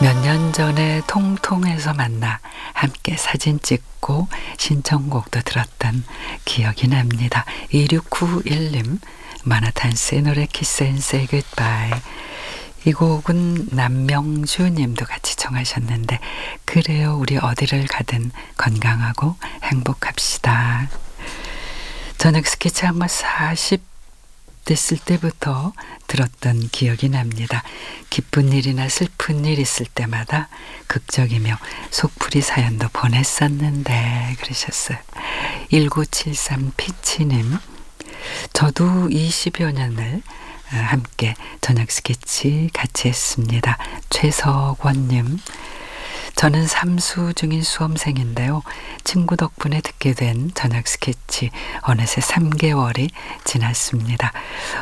몇 년 전에 통통해서 만나 함께 사진 찍고 신청곡도 들었던 기억이 납니다. 2691님, 마나탄스의 노래 키스 앤 세이 굿바이. 이 곡은 남명주 님도 같이 청하셨는데, 그래요, 우리 어디를 가든 건강하고 행복합시다. 저녁 스케치 아마 40 됐을 때부터 들었던 기억이 납니다. 기쁜 일이나 슬픈 일 있을 때마다 극적이며 속풀이 사연도 보냈었는데 그러셨어요. 1973 피치님, 저도 20여 년을 함께 저녁 스케치 같이 했습니다. 최석원님, 저는 삼수 중인 수험생인데요. 친구 덕분에 듣게 된 저녁 스케치 어느새 3개월이 지났습니다.